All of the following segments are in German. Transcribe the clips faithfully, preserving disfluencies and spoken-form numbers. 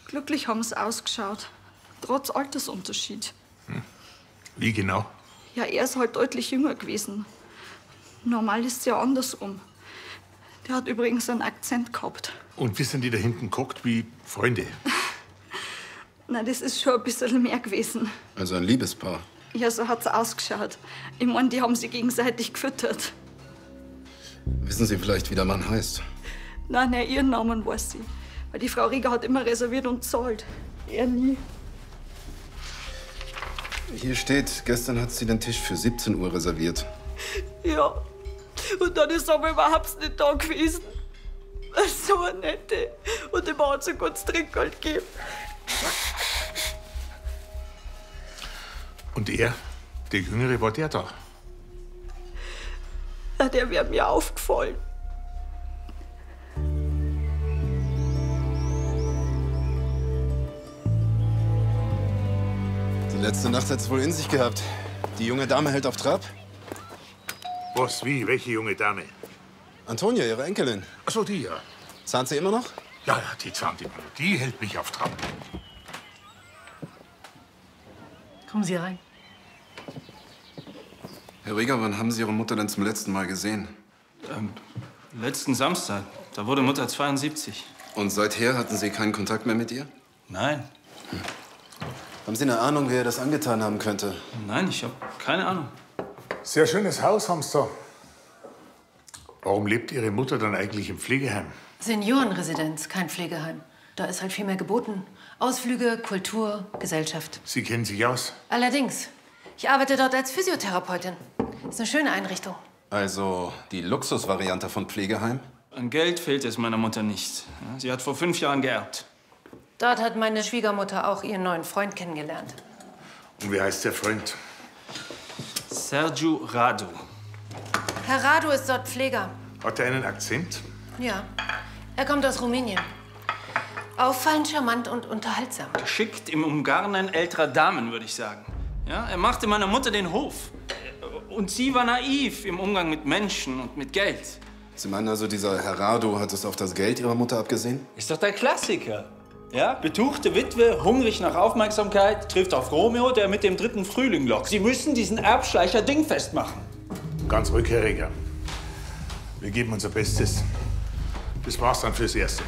Glücklich haben sie ausgeschaut. Trotz Altersunterschied. Hm. Wie genau? Ja, er ist halt deutlich jünger gewesen. Normal ist es ja andersrum. Der hat übrigens einen Akzent gehabt. Und wie sind die da hinten geguckt wie Freunde? Na, das ist schon ein bisschen mehr gewesen. Also ein Liebespaar? Ja, so hat's ausgeschaut. Ich meine, die haben sich gegenseitig gefüttert. Wissen Sie vielleicht, wie der Mann heißt? Nein, nein, ihren Namen weiß sie. Weil die Frau Rieger hat immer reserviert und zahlt. Er nie. Hier steht, gestern hat sie den Tisch für siebzehn Uhr reserviert. Ja. Und dann ist er aber überhaupt nicht da gewesen. So eine nette. Und dem hat sie kurz Trinkgeld gegeben. Und er, der Jüngere, war der da? Na, der wäre mir aufgefallen. Die letzte Nacht hat es wohl in sich gehabt. Die junge Dame hält auf Trab. Was, wie? Welche junge Dame? Antonia, ihre Enkelin. Ach so, die ja. Zahnt sie immer noch? Ja, ja, die zahnt immer. Die hält mich auf Trab. Kommen Sie rein. Herr Rieger, wann haben Sie Ihre Mutter denn zum letzten Mal gesehen? Ähm, letzten Samstag. Da wurde Mutter zweiundsiebzig. Und seither hatten Sie keinen Kontakt mehr mit ihr? Nein. Hm. Haben Sie eine Ahnung, wer das angetan haben könnte? Nein, ich habe keine Ahnung. Sehr schönes Haus haben Sie da. Warum lebt Ihre Mutter dann eigentlich im Pflegeheim? Seniorenresidenz, kein Pflegeheim. Da ist halt viel mehr geboten. Ausflüge, Kultur, Gesellschaft. Sie kennen sich aus? Allerdings. Ich arbeite dort als Physiotherapeutin. Ist eine schöne Einrichtung. Also die Luxusvariante von Pflegeheim? An Geld fehlt es meiner Mutter nicht. Sie hat vor fünf Jahren geerbt. Dort hat meine Schwiegermutter auch ihren neuen Freund kennengelernt. Und wie heißt der Freund? Sergiu Radu. Herr Radu ist dort Pfleger. Hat er einen Akzent? Ja. Er kommt aus Rumänien. Auffallend charmant und unterhaltsam. Geschickt im Umgarnen älterer Damen, würde ich sagen. Ja, er machte meiner Mutter den Hof. Und sie war naiv im Umgang mit Menschen und mit Geld. Sie meinen also, dieser Herr Radu hat es auf das Geld Ihrer Mutter abgesehen? Ist doch der Klassiker. Ja, betuchte Witwe, hungrig nach Aufmerksamkeit, trifft auf Romeo, der mit dem dritten Frühling lockt. Sie müssen diesen Erbschleicher dingfest machen. Ganz ruhig, Herr Rieger. Wir geben unser Bestes. Das war's dann fürs Erste.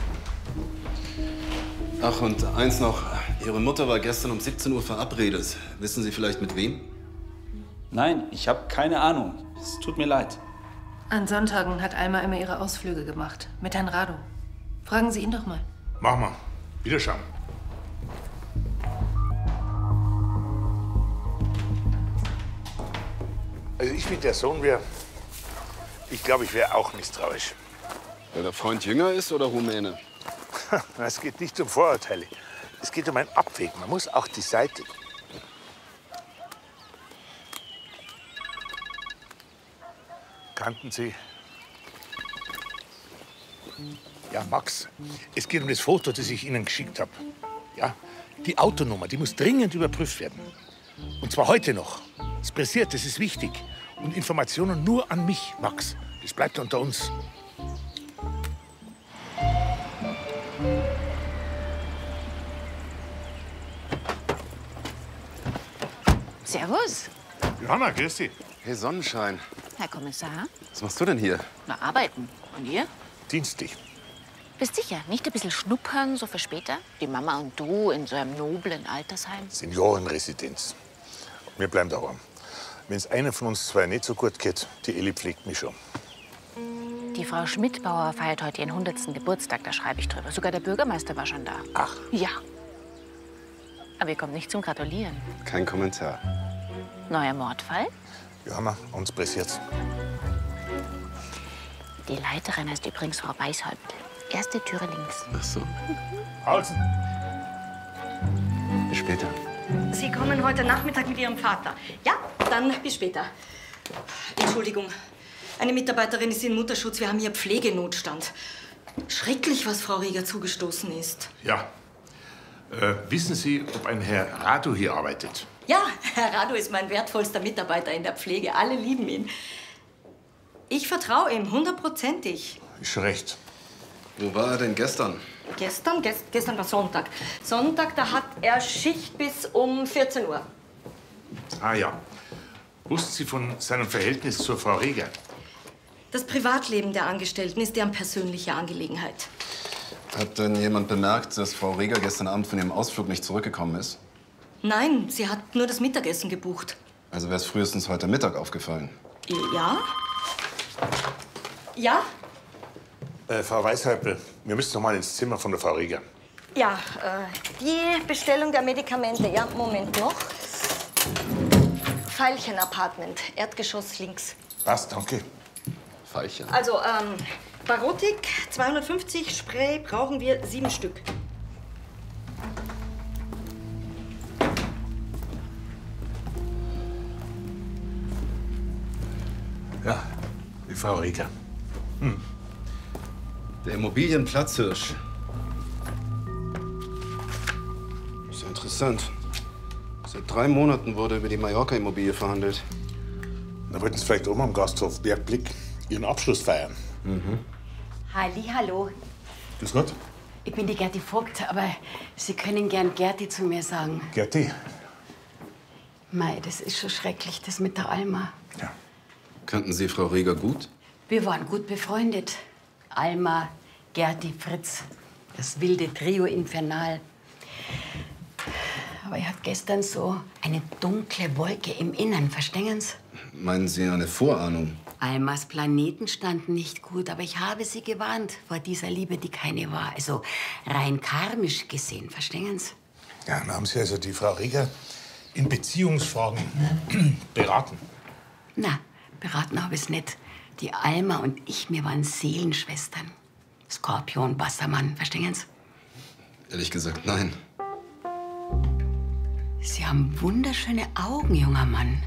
Ach, und eins noch. Ihre Mutter war gestern um siebzehn Uhr verabredet. Wissen Sie vielleicht mit wem? Nein, ich habe keine Ahnung. Es tut mir leid. An Sonntagen hat Alma immer ihre Ausflüge gemacht. Mit Herrn Radu. Fragen Sie ihn doch mal. Machen wir. Wiederschauen. Also ich, wie der Sohn wäre, ich glaube, ich wäre auch misstrauisch. Weil der Freund jünger ist oder Rumäne? Es geht nicht um Vorurteile. Es geht um ein Abwägen. Man muss auch die Seite... Kannten Sie? Ja, Max, es geht um das Foto, das ich Ihnen geschickt habe. Ja, die Autonummer, die muss dringend überprüft werden. Und zwar heute noch. Es pressiert, das ist wichtig. Und Informationen nur an mich, Max. Das bleibt unter uns. Servus. Johanna, grüß dich. Hey, Sonnenschein. Herr Kommissar. Was machst du denn hier? Na, arbeiten. Und ihr? Dienstlich. Bist sicher? Nicht ein bisschen schnuppern, so für später? Die Mama und du in so einem noblen Altersheim? Seniorenresidenz. Wir bleiben daheim. Wenn es einer von uns zwei nicht so gut geht, die Elli pflegt mich schon. Die Frau Schmidbauer feiert heute ihren hundertsten Geburtstag, da schreibe ich drüber. Sogar der Bürgermeister war schon da. Ach. Ja. Aber ihr kommt nicht zum Gratulieren. Kein Kommentar. Neuer Mordfall? Johanna, uns pressiert's. Die Leiterin heißt übrigens Frau Weishäuptl. Erste Türe links. Ach so. Paulsen. Bis später. Sie kommen heute Nachmittag mit Ihrem Vater. Ja, dann bis später. Entschuldigung. Eine Mitarbeiterin ist in Mutterschutz. Wir haben hier Pflegenotstand. Schrecklich, was Frau Rieger zugestoßen ist. Ja. Äh, wissen Sie, ob ein Herr Radu hier arbeitet? Ja, Herr Radu ist mein wertvollster Mitarbeiter in der Pflege. Alle lieben ihn. Ich vertraue ihm hundertprozentig. Ist schon recht. Wo war er denn gestern? gestern, gest, gestern war Sonntag. Sonntag, da hat er Schicht bis um vierzehn Uhr. Ah ja. Wussten Sie von seinem Verhältnis zur Frau Reger? Das Privatleben der Angestellten ist deren persönliche Angelegenheit. Hat denn jemand bemerkt, dass Frau Reger gestern Abend von ihrem Ausflug nicht zurückgekommen ist? Nein, sie hat nur das Mittagessen gebucht. Also wäre es frühestens heute Mittag aufgefallen. Ja? Ja? Äh, Frau Weishäupl, wir müssen noch mal ins Zimmer von der Frau Reger. Ja, äh, die Bestellung der Medikamente. Ja, Moment noch. Veilchen-Apartment, Erdgeschoss links. Passt, danke. Veilchen. Also, ähm, Barotik, zweihundertfünfzig, Spray brauchen wir sieben Stück. Ja, die Frau Reger. Hm. Der Immobilienplatzhirsch. Ist ja interessant. Seit drei Monaten wurde über die Mallorca-Immobilie verhandelt. Da wollten Sie vielleicht oben am Gasthof Bergblick Ihren Abschluss feiern. Mhm. Halli, hallo. Grüß Gott. Ich bin die Gerti Vogt, aber Sie können gern Gerti zu mir sagen. Gerti. Mei, das ist schon schrecklich, das mit der Alma. Ja. Kannten Sie Frau Reger gut? Wir waren gut befreundet. Alma, Gerti, Fritz. Das wilde Trio infernal. Aber ich hatte gestern so eine dunkle Wolke im Innern, verstehen Sie? Meinen Sie eine Vorahnung? Almas Planeten standen nicht gut, aber ich habe sie gewarnt vor dieser Liebe, die keine war. Also rein karmisch gesehen, verstehen Sie? Ja, dann haben Sie also die Frau Reger in Beziehungsfragen beraten. Na, beraten habe ich es nicht. Die Alma und ich, wir waren Seelenschwestern. Skorpion, Wassermann, verstehen Sie? Ehrlich gesagt, nein. Sie haben wunderschöne Augen, junger Mann.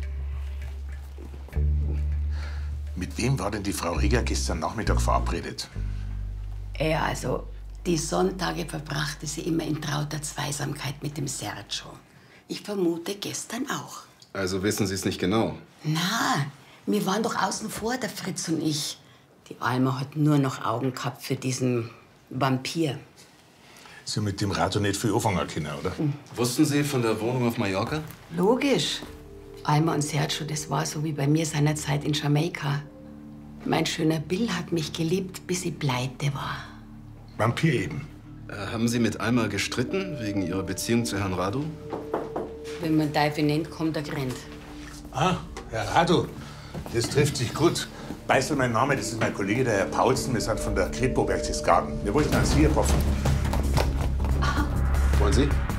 Mit wem war denn die Frau Reger gestern Nachmittag verabredet? Ja, also die Sonntage verbrachte sie immer in trauter Zweisamkeit mit dem Sergio. Ich vermute gestern auch. Also wissen Sie es nicht genau? Na, wir waren doch außen vor, der Fritz und ich. Die Alma hat nur noch Augen gehabt für diesen Vampir. Sie haben mit dem Radio nicht viel anfangen können, oder? Mhm. Wussten Sie von der Wohnung auf Mallorca? Logisch. Alma und Sergio, das war so wie bei mir seinerzeit in Jamaika. Mein schöner Bill hat mich geliebt, bis sie pleite war. Vampir eben. Äh, haben Sie mit Alma gestritten wegen Ihrer Beziehung zu Herrn Radu? Wenn man Teufel nennt, kommt er grennt. Ah, Herr Radu, das trifft sich gut. Beißel, mein Name, das ist mein Kollege, der Herr Paulsen. Wir sind von der Kripo Berchtesgaden. Wir wollten an Sie, Herr Hoffen. Wollen Sie?